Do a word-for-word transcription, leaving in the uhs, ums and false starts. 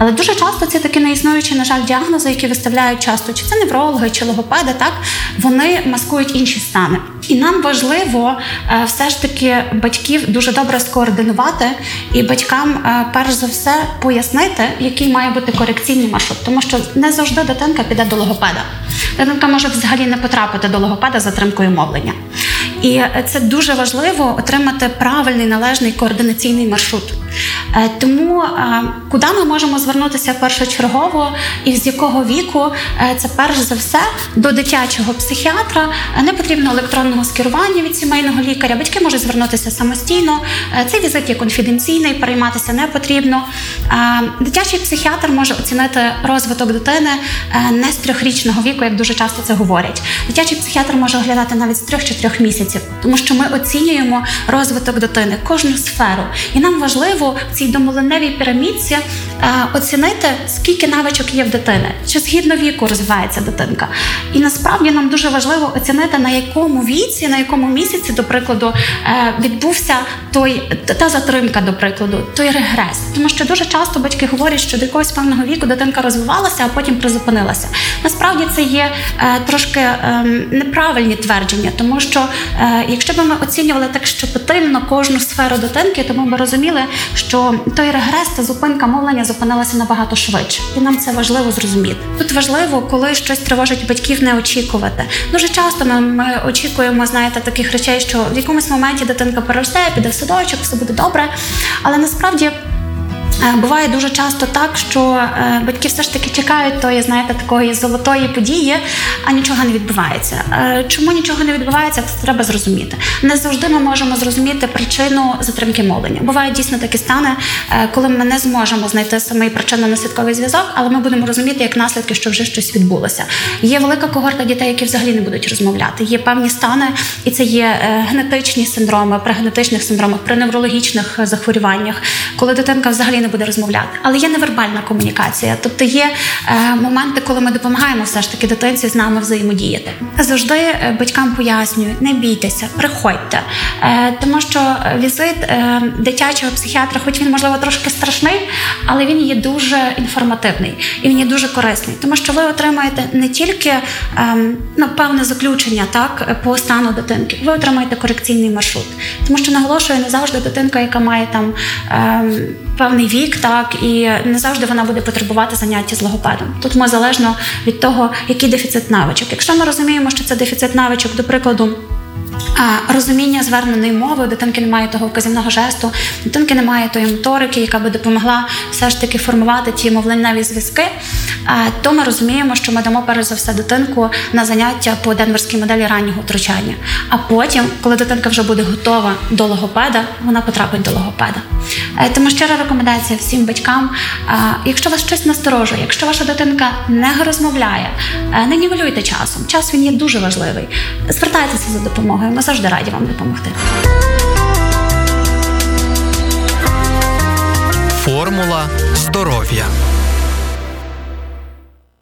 Але дуже часто ці такі неіснуючі, на жаль, діагнози, які виставляють часто, чи це неврологи, чи логопеди, так, вони маскують інші стани. І нам важливо е, все ж таки батьків дуже добре скоординувати і батькам, е, перш за все, пояснити, який має бути корекційний маршрут. Тому що не завжди дитинка піде до логопеда. Дитинка може взагалі не потрапити до логопеда з затримкою мовлення. І це дуже важливо отримати правильний, належний координаційний маршрут. Тому куди ми можемо звернутися першочергово і з якого віку? Це перш за все до дитячого психіатра. Не потрібно електронного скерування від сімейного лікаря. Батьки можуть звернутися самостійно. Цей візит є конфіденційний, перейматися не потрібно. Дитячий психіатр може оцінити розвиток дитини не з трьохрічного віку, як дуже часто це говорять. Дитячий психіатр може оглядати навіть з трьох-чотирьох місяців, тому що ми оцінюємо розвиток дитини, кожну сферу. І нам важливо в цій домовленевій пірамідці е, оцінити, скільки навичок є в дитини, чи згідно віку розвивається дитинка. І насправді нам дуже важливо оцінити, на якому віці, на якому місяці, до прикладу, е, відбувся той, та затримка, до прикладу, той регрес. Тому що дуже часто батьки говорять, що до якогось певного віку дитинка розвивалася, а потім призупинилася. Насправді це є е, трошки е, неправильні твердження, тому що е, якщо б ми оцінювали так щепетильно кожну сферу дитинки, то ми б розуміли, що той регрес та зупинка мовлення зупинилася набагато швидше. І нам це важливо зрозуміти. Тут важливо, коли щось тривожить батьків, не очікувати. Дуже часто ми, ми очікуємо, знаєте, таких речей, що в якомусь моменті дитинка переросте, піде в садочок, все буде добре. Але насправді буває дуже часто так, що батьки все ж таки чекають тої, знаєте, такої золотої події, а нічого не відбувається. Чому нічого не відбувається, це треба зрозуміти. Не завжди ми можемо зрозуміти причину затримки мовлення. Бувають дійсно такі стани, коли ми не зможемо знайти самий причинно-наслідковий зв'язок, але ми будемо розуміти, як наслідки, що вже щось відбулося. Є велика когорта дітей, які взагалі не будуть розмовляти. Є певні стани, і це є генетичні синдроми, при генетичних синдромах, при неврологічних захворюваннях, коли дитинка взагалі не буде розмовляти. Але є невербальна комунікація. Тобто є е, моменти, коли ми допомагаємо все ж таки дитинці з нами взаємодіяти. Завжди е, батькам пояснюють, не бійтеся, приходьте. Е, тому що візит е, дитячого психіатра, хоч він, можливо, трошки страшний, але він є дуже інформативний. І він є дуже корисний. Тому що ви отримаєте не тільки е, ну, певне заключення, так, по стану дитинки, ви отримаєте корекційний маршрут. Тому що, наголошую, не завжди дитинка, яка має там е, певний вік, так, і не завжди вона буде потребувати заняття з логопедом. Тут ми залежно від того, який дефіцит навичок. Якщо ми розуміємо, що це дефіцит навичок, до прикладу, А розуміння зверненої мови, у дитинки немає того вказівного жесту, у дитинки немає тої моторики, яка би допомогла все ж таки формувати ті мовленневі зв'язки, то ми розуміємо, що ми дамо перш за все дитинку на заняття по денверській моделі раннього втручання. А потім, коли дитинка вже буде готова до логопеда, вона потрапить до логопеда. Тому щира рекомендація всім батькам, якщо вас щось насторожує, якщо ваша дитинка не розмовляє, не нівелюйте часом. Час, він є дуже важливий. Звертайтеся за допомогою, ми завжди раді вам допомогти. Формула здоров'я.